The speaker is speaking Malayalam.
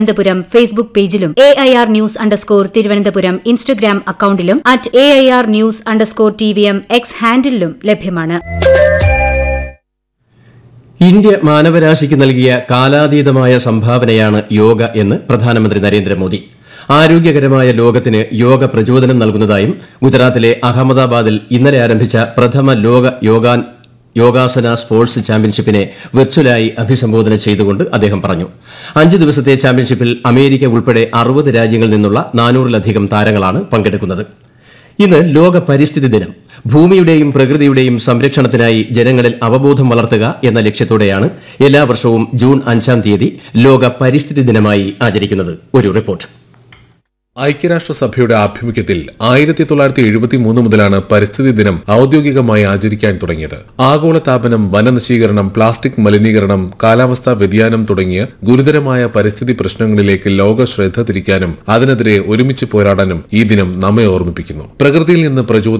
തിരുവനന്തപുരം ഫേസ്ബുക്ക് പേജിലും AIR News_തിരുവനന്തപുരം ഇൻസ്റ്റഗ്രാം അക്കൌണ്ടിലും @AIR News_TVM X ഹാൻഡിലും ലഭ്യമാണ്. ഇന്ത്യ മാനവരാശിക്ക് നൽകിയ കാലാതീതമായ സംഭാവനയാണ് യോഗ എന്ന് പ്രധാനമന്ത്രി നരേന്ദ്രമോദി. ആരോഗ്യകരമായ ലോകത്തിന് യോഗ പ്രചോദനം നൽകുന്നതായും ഗുജറാത്തിലെ അഹമ്മദാബാദിൽ ഇന്നലെ ആരംഭിച്ച പ്രഥമ ലോക യോഗാസന സ്പോർട്സ് ചാമ്പ്യൻഷിപ്പിനെ വെർച്വലായി അഭിസംബോധന ചെയ്തുകൊണ്ട് അദ്ദേഹം പറഞ്ഞു. 5 ദിവസത്തെ ചാമ്പ്യൻഷിപ്പിൽ അമേരിക്ക ഉൾപ്പെടെ 60 രാജ്യങ്ങളിൽ നിന്നുള്ള 400-ലധികം താരങ്ങളാണ് പങ്കെടുക്കുന്നത്. ഇന്ന് ലോക പരിസ്ഥിതി ദിനം. ഭൂമിയുടെയും പ്രകൃതിയുടെയും സംരക്ഷണത്തിനായി ജനങ്ങളിൽ അവബോധം വളർത്തുക എന്ന ലക്ഷ്യത്തോടെയാണ് എല്ലാ വർഷവും ജൂൺ 5-ാം തീയതി ലോക പരിസ്ഥിതി ദിനമായി ആചരിക്കുന്നത്. ഒരു റിപ്പോർട്ട്. ഐക്യരാഷ്ട്രസഭയുടെ ആഭിമുഖ്യത്തിൽ 1973 മുതലാണ് പരിസ്ഥിതി ദിനം ഔദ്യോഗികമായി ആചരിക്കാൻ തുടങ്ങിയത്. ആഗോളതാപനം, വനനശീകരണം, പ്ലാസ്റ്റിക് മലിനീകരണം, കാലാവസ്ഥാ വ്യതിയാനം തുടങ്ങിയ ഗുരുതരമായ പരിസ്ഥിതി പ്രശ്നങ്ങളിലേക്ക് ലോക ശ്രദ്ധ തിരിക്കാനും അതിനെതിരെ ഒരുമിച്ച് പോരാടാനും ഈ ദിനം നമ്മെ ഓർമ്മിപ്പിക്കുന്നു. പ്രകൃതിയിൽ നിന്ന്